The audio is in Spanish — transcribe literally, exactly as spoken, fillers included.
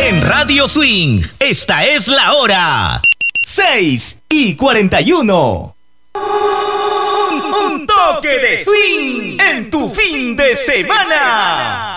En Radio Swing, esta es la hora. seis y cuarenta y uno. Un, un toque de swing en tu fin de semana.